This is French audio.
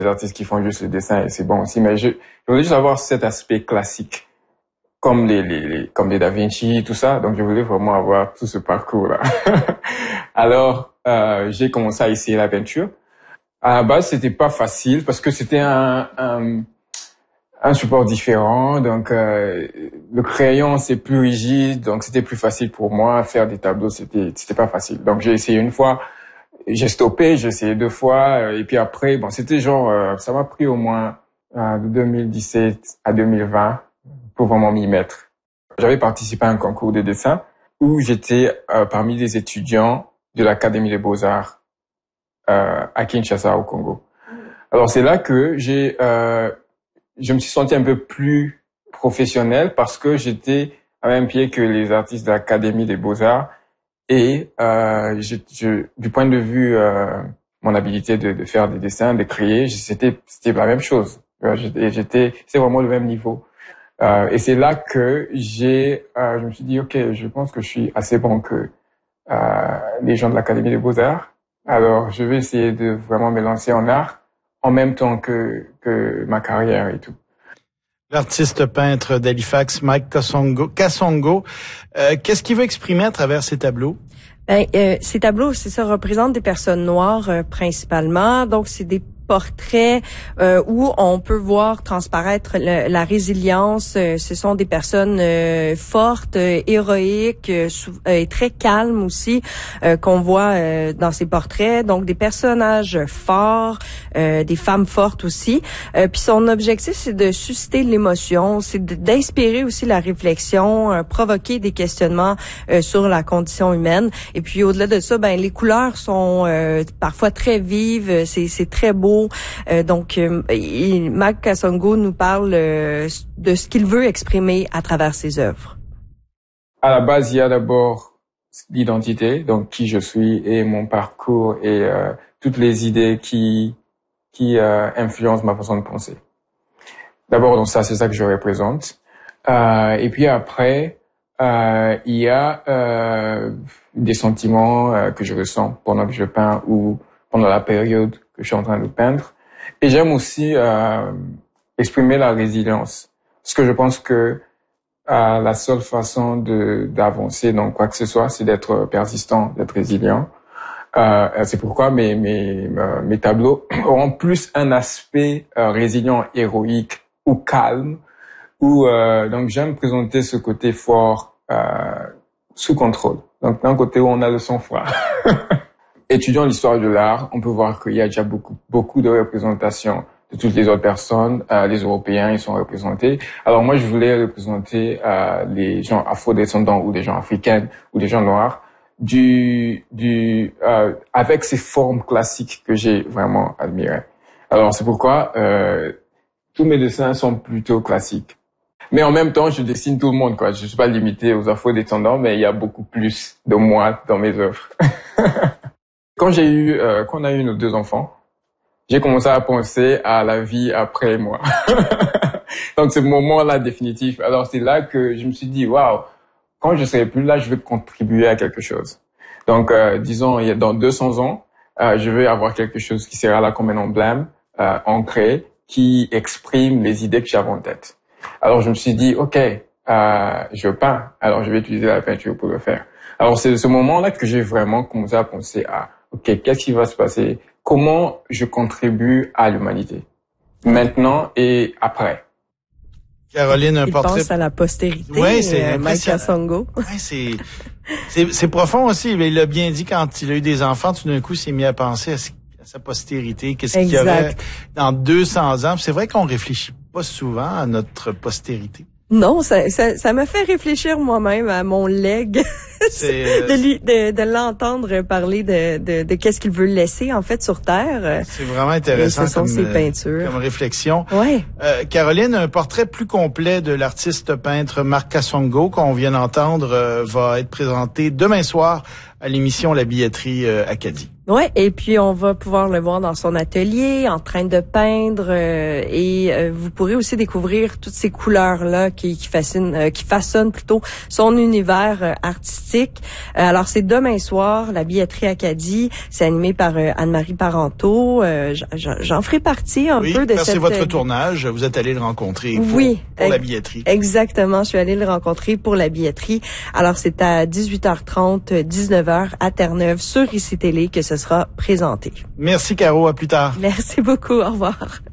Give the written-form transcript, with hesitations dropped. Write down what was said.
Les artistes qui font juste le dessin, et c'est bon aussi, mais je voulais juste avoir cet aspect classique, comme les Da Vinci, tout ça. Donc, je voulais vraiment avoir tout ce parcours-là. Alors, j'ai commencé à essayer la peinture. À la base, c'était pas facile parce que c'était un support différent. Donc, le crayon, c'est plus rigide. Donc, c'était plus facile pour moi. Faire des tableaux, c'était pas facile. Donc, j'ai essayé une fois. J'ai stoppé, j'ai essayé 2 fois. Et puis après, bon, c'était genre, ça m'a pris au moins de 2017 à 2020 pour vraiment m'y mettre. J'avais participé à un concours de dessin où j'étais parmi les étudiants de l'Académie des Beaux-Arts à Kinshasa, au Congo. Alors c'est là que je me suis senti un peu plus professionnel parce que j'étais à même pied que les artistes de l'Académie des Beaux-Arts et du point de vue mon habilité de faire des dessins, de créer, c'était la même chose. C'était vraiment le même niveau. Et c'est là que je me suis dit, ok, je pense que je suis assez bon que les gens de l'Académie des Beaux-Arts. Alors, je vais essayer de vraiment me lancer en art en même temps que ma carrière et tout. L'artiste peintre d'Halifax, Mike Kasongo, qu'est-ce qu'il veut exprimer à travers ses tableaux? Ces tableaux, c'est ça, représentent des personnes noires principalement. Donc, c'est des portraits où on peut voir transparaître la résilience. Ce sont des personnes fortes, héroïques et très calmes aussi qu'on voit dans ces portraits. Donc des personnages forts, des femmes fortes aussi. Puis son objectif, c'est de susciter l'émotion, c'est d'inspirer aussi la réflexion, provoquer des questionnements sur la condition humaine. Et puis au-delà de ça, les couleurs sont parfois très vives, c'est très beau. Donc, Mike Kasongo nous parle de ce qu'il veut exprimer à travers ses œuvres. À la base, il y a d'abord l'identité, donc qui je suis et mon parcours et toutes les idées qui influencent ma façon de penser. D'abord, donc ça, c'est ça que je représente. Et puis après, il y a des sentiments que je ressens pendant que je peins ou pendant la période que je suis en train de peindre. Et j'aime aussi exprimer la résilience. Parce que je pense que la seule façon d'avancer dans quoi que ce soit, c'est d'être persistant, d'être résilient. C'est pourquoi mes tableaux auront plus un aspect résilient, héroïque ou calme. Donc j'aime présenter ce côté fort sous contrôle. Donc d'un côté où on a le sang-froid. Étudiant l'histoire de l'art, on peut voir qu'il y a déjà beaucoup de représentations de toutes les autres personnes. Les Européens, ils sont représentés. Alors moi, je voulais représenter les gens afro-descendants ou les gens africains ou les gens noirs avec ces formes classiques que j'ai vraiment admirées. Alors c'est pourquoi tous mes dessins sont plutôt classiques. Mais en même temps, je dessine tout le monde, quoi. Je suis pas limité aux afro-descendants, mais il y a beaucoup plus de moi dans mes œuvres. Quand on a eu nos 2 enfants, j'ai commencé à penser à la vie après moi. Donc, ce moment-là définitif. Alors, c'est là que je me suis dit, waouh, quand je serai plus là, je vais contribuer à quelque chose. Donc, disons, dans 200 ans, je vais avoir quelque chose qui sera là comme un emblème ancré qui exprime les idées que j'avais en tête. Alors, je me suis dit, ok, je peins. Alors, je vais utiliser la peinture pour le faire. Alors, c'est de ce moment-là que j'ai vraiment commencé à penser à ok, qu'est-ce qui va se passer? Comment je contribue à l'humanité? Maintenant et après. Caroline, un portrait. Il pense à la postérité. Oui, c'est Mike Kasongo. Ouais, c'est profond aussi. Il l'a bien dit quand il a eu des enfants, tout d'un coup, il s'est mis à penser à sa postérité. Qu'est-ce qu'il y aurait dans 200 ans? C'est vrai qu'on réfléchit pas souvent à notre postérité. Non, ça m'a fait réfléchir moi-même à mon legs, de l'entendre parler de qu'est-ce qu'il veut laisser en fait sur Terre. C'est vraiment intéressant ce sont ses peintures. Comme réflexion. Ouais. Caroline, un portrait plus complet de l'artiste peintre Mike Kasongo qu'on vient d'entendre va être présenté demain soir à l'émission La Billetterie Acadie. Ouais, et puis on va pouvoir le voir dans son atelier, en train de peindre, et vous pourrez aussi découvrir toutes ces couleurs-là qui façonnent plutôt son univers artistique. Alors c'est demain soir, la billetterie Acadie, c'est animé par Anne-Marie Parenteau. J'en ferai partie un peu de c'est votre tournage, vous êtes allé le rencontrer pour la billetterie. Exactement, je suis allée le rencontrer pour la billetterie. Alors c'est à 18h30, 19h à Terre-Neuve sur ICI Télé que ce sera présenté. Merci Caro, à plus tard. Merci beaucoup, au revoir.